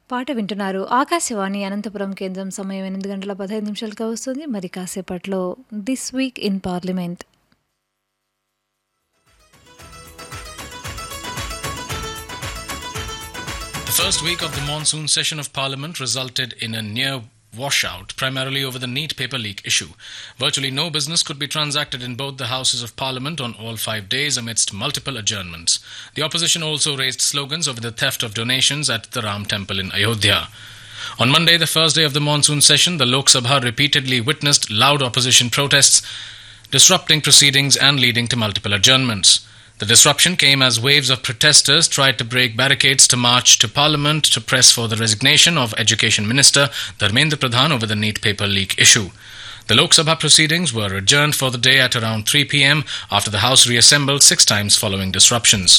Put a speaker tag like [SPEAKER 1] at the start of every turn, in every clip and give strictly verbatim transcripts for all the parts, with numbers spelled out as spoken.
[SPEAKER 1] పాట వింటున్నారు. ఆకాశవాణి అనంతపురం కేంద్రం. సమయం ఎనిమిది గంటల పదహైదు నిమిషాలుగా వస్తుంది. మరి కాసేపట్లో this week in parliament.
[SPEAKER 2] The first week of the monsoon session of Parliament resulted in a near washout, primarily over the neat paper leak issue. Virtually no business could be transacted in both the Houses of Parliament on all five days amidst multiple adjournments. The opposition also raised slogans over the theft of donations at the Ram Temple in Ayodhya. On Monday, the first day of the monsoon session, the Lok Sabha repeatedly witnessed loud opposition protests, disrupting proceedings and leading to multiple adjournments. The disruption came as waves of protesters tried to break barricades to march to Parliament to press for the resignation of Education Minister Dharmendra Pradhan over the neat paper leak issue. The Lok Sabha proceedings were adjourned for the day at around three p.m. after the House reassembled six times following disruptions.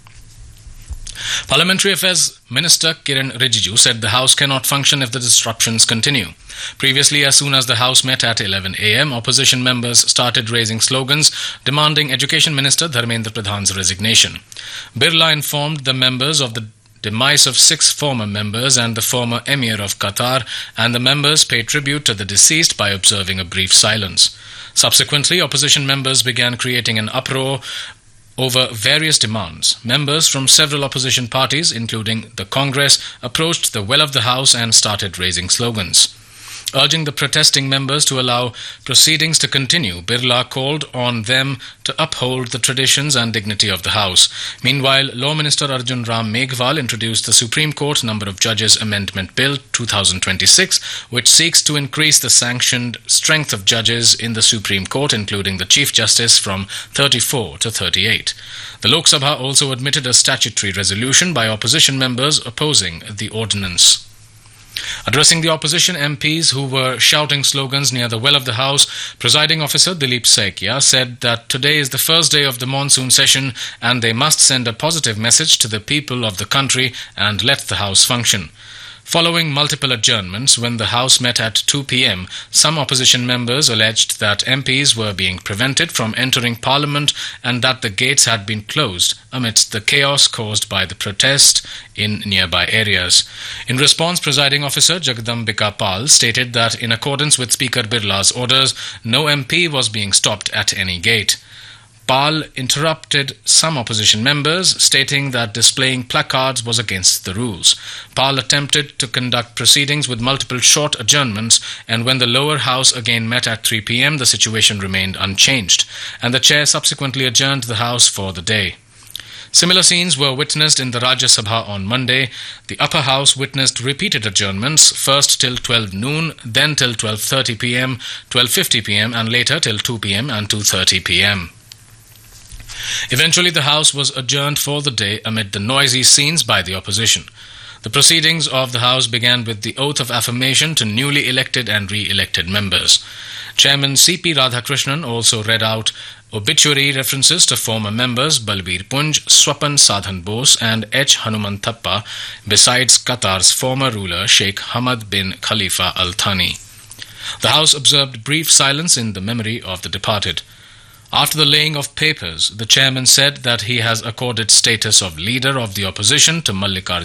[SPEAKER 2] Parliamentary Affairs Minister Kiran Rijiju said the House cannot function if the disruptions continue. Previously, as soon as the House met at eleven a.m., opposition members started raising slogans demanding Education Minister Dharmendra Pradhan's resignation. Birla informed the members of the demise of six former members and the former Emir of Qatar, and the members paid tribute to the deceased by observing a brief silence. Subsequently, opposition members began creating an uproar over various demands. Members from several opposition parties, including the Congress, approached the well of the House and started raising slogans. Urging the protesting members to allow proceedings to continue, Birla called on them to uphold the traditions and dignity of the House. Meanwhile, Law Minister Arjun Ram Meghwal introduced the Supreme Court Number of Judges Amendment Bill twenty twenty-six, which seeks to increase the sanctioned strength of judges in the Supreme Court, including the Chief Justice, from thirty-four to thirty-eight. The Lok Sabha also admitted a statutory resolution by opposition members opposing the ordinance. Addressing the opposition M Ps who were shouting slogans near the well of the House, Presiding Officer Dilip Saikia said that today is the first day of the monsoon session and they must send a positive message to the people of the country and let the House function. Following multiple adjournments, when the House met at two p.m., some opposition members alleged that M Ps were being prevented from entering Parliament and that the gates had been closed amidst the chaos caused by the protest in nearby areas. In response, Presiding Officer Jagadambika Pal stated that in accordance with Speaker Birla's orders, no M P was being stopped at any gate. Pal interrupted some opposition members, stating that displaying placards was against the rules. Pal attempted to conduct proceedings with multiple short adjournments, and when the lower house again met at three p.m., the situation remained unchanged, and the chair subsequently adjourned the House for the day. Similar scenes were witnessed in the Rajya Sabha on Monday. The upper house witnessed repeated adjournments, first till twelve noon, then till twelve thirty p.m., twelve fifty p.m., and later till two p.m. and two thirty p.m. Eventually, the House was adjourned for the day amid the noisy scenes by the opposition. The proceedings of the House began with the oath of affirmation to newly elected and re-elected members. Chairman C P Radhakrishnan also read out obituary references to former members Balbir Punj, Swapan Sadhan Bose and H. Hanumanthappa, besides Qatar's former ruler Sheikh Hamad bin Khalifa Al Thani. The House observed brief silence in the memory of the departed. After the laying of papers, the chairman said that he has accorded status of leader of the opposition to Mallikarjun